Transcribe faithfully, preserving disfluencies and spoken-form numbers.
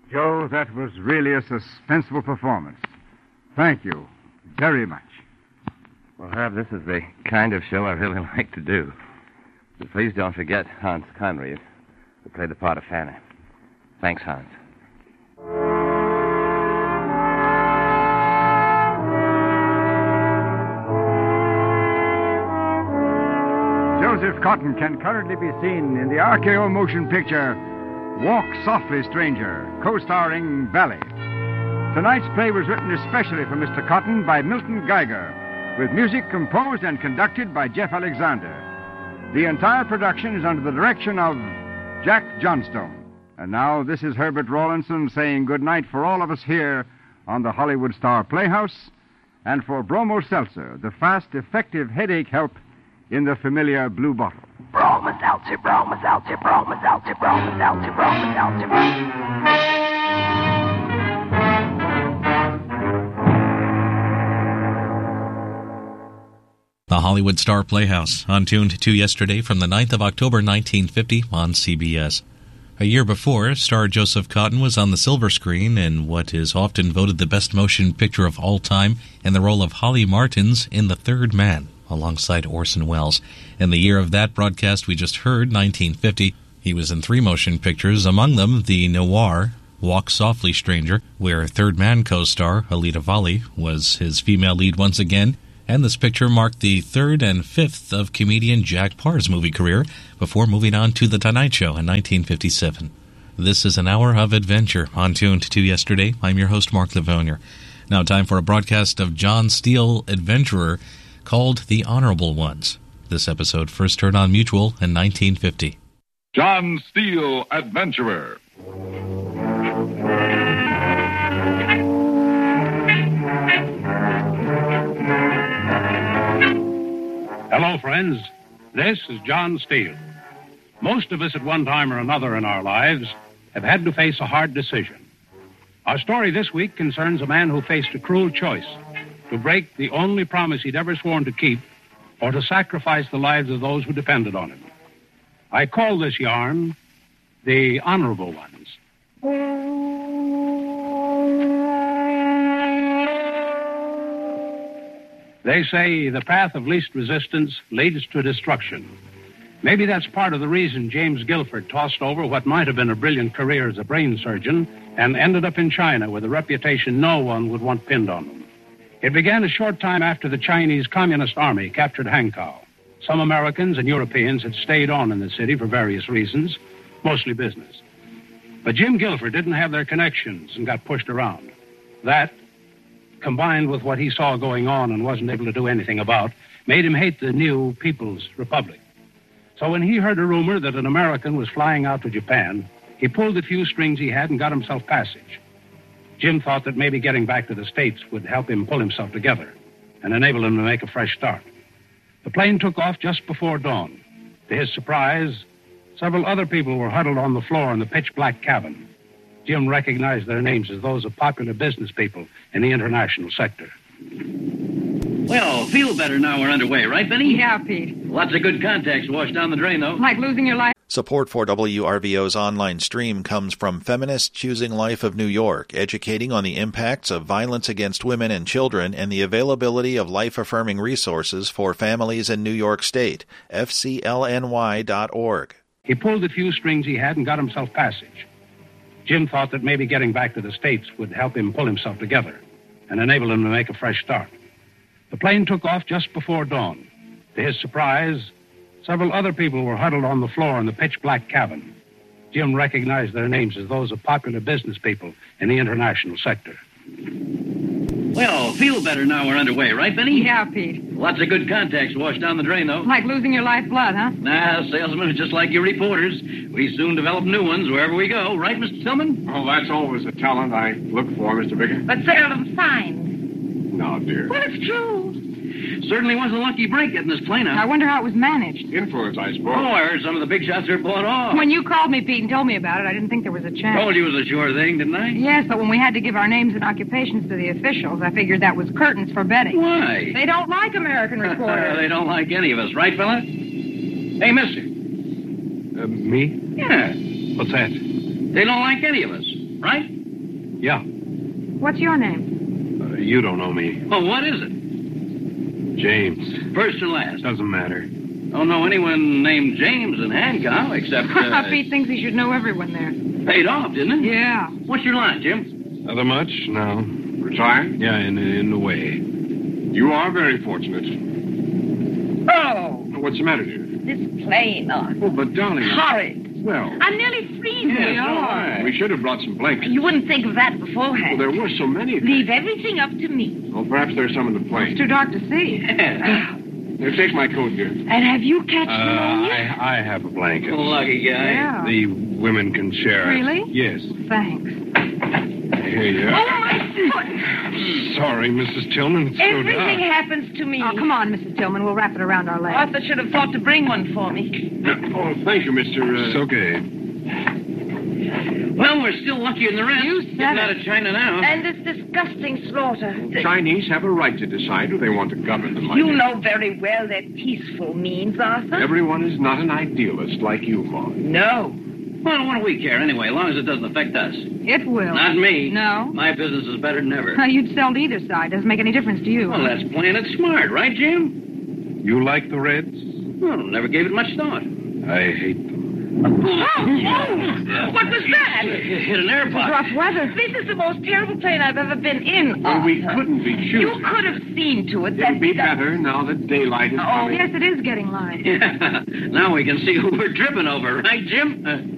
Joe, that was really a suspenseful performance. Thank you very much. Well, Herb, this is the kind of show I really like to do. But please don't forget Hans Conried, who played the part of Fanny. Thanks, Hans. Joseph Cotton can currently be seen in the R K O motion picture Walk Softly, Stranger, co-starring Ballet. Tonight's play was written especially for Mister Cotton by Milton Geiger, with music composed and conducted by Jeff Alexander. The entire production is under the direction of Jack Johnstone. And now, this is Herbert Rawlinson saying good night for all of us here on the Hollywood Star Playhouse, and for Bromo Seltzer, the fast, effective headache help in the familiar blue bottle. Bromo Seltzer, Bromo Seltzer, Bromo Seltzer, Bromo Seltzer, Bromo Seltzer. The Hollywood Star Playhouse, on Tuned to Yesterday from the ninth of October nineteen fifty on C B S. A year before, star Joseph Cotton was on the silver screen in what is often voted the best motion picture of all time in the role of Holly Martins in The Third Man, alongside Orson Welles. In the year of that broadcast we just heard, nineteen fifty, he was in three motion pictures, among them the noir Walk Softly, Stranger, where Third Man co-star Alida Valli was his female lead once again, and this picture marked the third and fifth of comedian Jack Parr's movie career before moving on to The Tonight Show in nineteen fifty-seven. This is an hour of adventure on Tuned to Yesterday. I'm your host, Mark Livonia. Now time for a broadcast of John Steele Adventurer called The Honorable Ones. This episode first heard on Mutual in nineteen fifty. John Steele Adventurer. Hello, friends. This is John Steele. Most of us at one time or another in our lives have had to face a hard decision. Our story this week concerns a man who faced a cruel choice: to break the only promise he'd ever sworn to keep, or to sacrifice the lives of those who depended on him. I call this yarn The Honorable Ones. They say the path of least resistance leads to destruction. Maybe that's part of the reason James Guilford tossed over what might have been a brilliant career as a brain surgeon and ended up in China with a reputation no one would want pinned on them. It began a short time after the Chinese Communist Army captured Hankow. Some Americans and Europeans had stayed on in the city for various reasons, mostly business. But Jim Guilford didn't have their connections and got pushed around. That, combined with what he saw going on and wasn't able to do anything about, made him hate the new People's Republic. So when he heard a rumor that an American was flying out to Japan, he pulled the few strings he had and got himself passage. Jim thought that maybe getting back to the States would help him pull himself together and enable him to make a fresh start. The plane took off just before dawn. To his surprise, several other people were huddled on the floor in the pitch-black cabin. Jim recognized their names as those of popular business people in the international sector. Well, feel better now we're underway, right, Benny? Yeah, Pete. Lots of good contacts washed down the drain, though. Like losing your life. Support for W R V O's online stream comes from Feminists Choosing Life of New York, educating on the impacts of violence against women and children and the availability of life-affirming resources for families in New York State. F C L N Y dot org. He pulled the few strings he had and got himself passage. Jim thought that maybe getting back to the States would help him pull himself together and enable him to make a fresh start. The plane took off just before dawn. To his surprise, several other people were huddled on the floor in the pitch-black cabin. Jim recognized their names as those of popular business people in the international sector. Well, feel better now we're underway, right, Benny? Yeah, Pete. Lots of good contacts washed down the drain, though. Like losing your lifeblood, huh? Nah, salesmen are just like you reporters. We soon develop new ones wherever we go. Right, Mister Tillman? Oh, that's always a talent I look for, Mister Bicker. But seldom find. No, dear. Well, it's true. Certainly was a lucky break getting this plane out. I wonder how it was managed. Influence, I suppose. Oh, I heard some of the big shots are bought off. When you called me, Pete, and told me about it, I didn't think there was a chance. Told you it was a sure thing, didn't I? Yes, but when we had to give our names and occupations to the officials, I figured that was curtains for betting. Why? They don't like American reporters. They don't like any of us, right, fella? Hey, mister. Uh, me? Yeah. What's that? They don't like any of us, right? Yeah. What's your name? Uh, you don't know me. Oh, what is it? James. First or last? Doesn't matter. Don't know anyone named James in Hancock, except... Uh, Pete thinks he should know everyone there. Paid off, didn't it? Yeah. What's your line, Jim? Nothing much, no. Retired? Yeah, in, in a way. You are very fortunate. Oh, What's the matter, dear? this plane, Arthur. Oh, but darling. Horrid. Well, I'm nearly freezing. yes, all right. We should have brought some blankets. You wouldn't think of that Well, beforehand. there were so many. Leave everything up to me. Oh, perhaps there's some in the plane. It's too dark to see. Here, take my coat, dear. And have you catch Uh, pneumonia? I, I have a blanket. Lucky guy. Yeah. The women can share. Really? Yes. Thanks. Here you Oh, are. my foot. Sorry, Missus Tillman. It's so Everything dark. happens to me. Oh, come on, Missus Tillman. We'll wrap it around our legs. Arthur should have thought to bring one for me. Oh, thank you, Mister Uh... It's okay. Well, we're still lucky in the rest. You said Getting it. out of China now. And this disgusting slaughter. Chinese have a right to decide who they want to govern them. my You dear. know very well that peaceful means, Arthur. Everyone is not an idealist like you, Maud. No. Well, what do we care anyway, as long as it doesn't affect us? It will. Not me. No? My business is better than ever. Uh, you'd sell to either side. Doesn't make any difference to you. Well, that's playing it smart, right, Jim? You like the Reds? Well, never gave it much thought. I hate them. Oh, oh, what was that? Hit hit an air pocket. Rough weather. This is the most terrible plane I've ever been in, Well, we Arthur. couldn't be You choosing. could have seen to it It'll that... be that- better now that daylight is Oh, coming. Yes, it is getting light. Yeah. Now we can see who we're tripping over, right, Jim? Uh,